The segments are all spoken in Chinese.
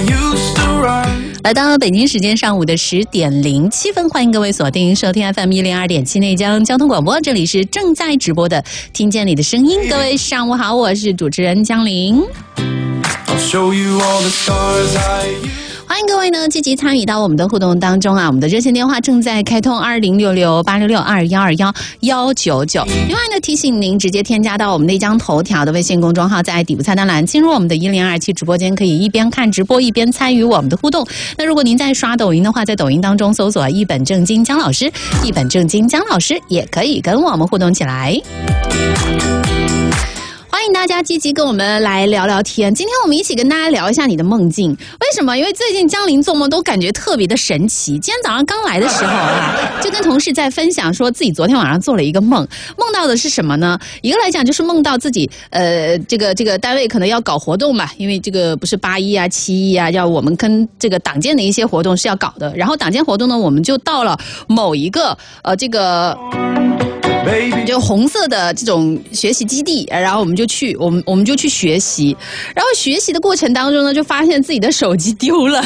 来到北京时间上午的10点07分，欢迎各位锁定收听 FM 102.7内江交通广播，这里是正在直播的听见你的声音。各位上午好，我是主持人江玲。欢迎各位呢积极参与到我们的互动当中啊！我们的热线电话正在开通2066-866-212199。另外呢，提醒您直接添加到我们内江头条的微信公众号，在底部菜单栏进入我们的1027直播间，可以一边看直播一边参与我们的互动。那如果您在刷抖音的话，在抖音当中搜索一本正经姜老师，一本正经姜老师也可以跟我们互动起来。欢迎大家积极跟我们来聊聊天。今天我们一起跟大家聊一下你的梦境。为什么？因为最近江玲做梦都感觉特别的神奇。今天早上刚来的时候啊，就跟同事在分享说自己昨天晚上做了一个梦，梦到的是什么呢？一个来讲就是梦到自己这个单位可能要搞活动嘛，因为这个不是8·1啊、7·1啊，要我们跟这个党建的一些活动是要搞的。然后党建活动呢，我们就到了某一个就红色的这种学习基地，然后我们就去学习，然后学习的过程当中呢，就发现自己的手机丢了。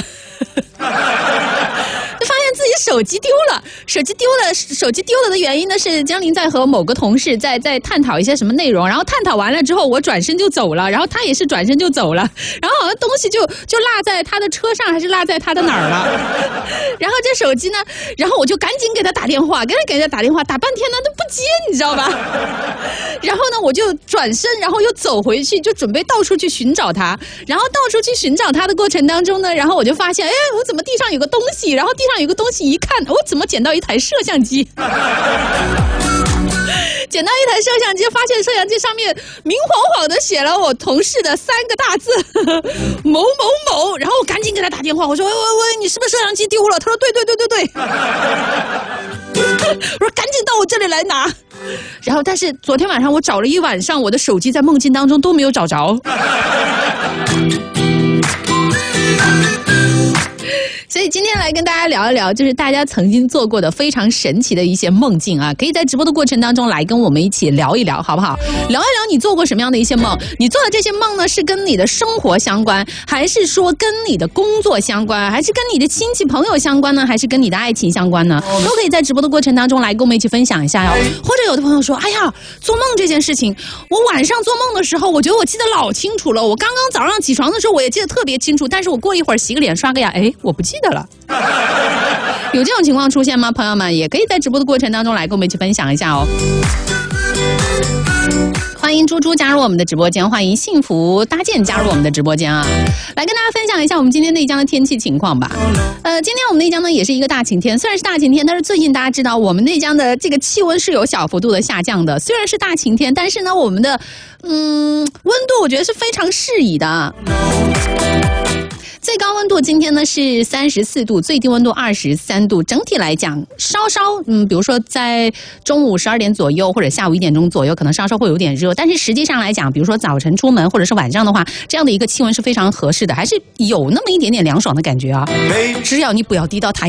就发现自己手机丢了，手机丢了的原因呢是江玲在和某个同事在探讨一些什么内容，然后探讨完了之后我转身就走了，然后他也是转身就走了，然后好像东西就落在他的车上还是落在他的哪儿了，然后这手机呢，然后我就赶紧给他打电话，打半天呢都不接，你知道吧？然后呢我就转身，然后又走回去，就准备到处去寻找他，然后到处去寻找他的过程当中呢，然后我就发现，我怎么地上有个东西，然后地上有个东西一看，我怎么捡到一台摄像机？捡到一台摄像机，发现摄像机上面明晃晃的写了我同事的3个大字某某某，然后我赶紧给他打电话，我说喂，你是不是摄像机丢了？他说对。我说赶紧到我这里来拿。然后但是昨天晚上我找了一晚上，我的手机在梦境当中都没有找着。所以今天来跟大家聊一聊，就是大家曾经做过的非常神奇的一些梦境啊，可以在直播的过程当中来跟我们一起聊一聊，好不好？聊一聊你做过什么样的一些梦？你做的这些梦呢，是跟你的生活相关，还是说跟你的工作相关，还是跟你的亲戚朋友相关呢，还是跟你的爱情相关呢？都可以在直播的过程当中来跟我们一起分享一下哟。或者有的朋友说，哎呀，做梦这件事情，我晚上做梦的时候，我觉得我记得老清楚了，我刚刚早上起床的时候我也记得特别清楚，但是我过一会儿洗个脸刷个牙，我不记得了。有这种情况出现吗？朋友们也可以在直播的过程当中来跟我们一起分享一下哦。欢迎猪猪加入我们的直播间，欢迎幸福搭建加入我们的直播间啊！来跟大家分享一下我们今天内江的天气情况吧。今天我们内江呢也是一个大晴天，虽然是大晴天，但是最近大家知道我们内江的这个气温是有小幅度的下降的。虽然是大晴天，但是呢我们的温度我觉得是非常适宜的。最高温度今天呢是34度，最低温度23度。整体来讲，稍稍比如说在中午12点左右或者下午1点钟左右，可能稍稍会有点热，但是实际上来讲，比如说早晨出门或者是晚上的话，这样的一个气温是非常合适的，还是有那么一点点凉爽的感觉啊。只要你不要低到台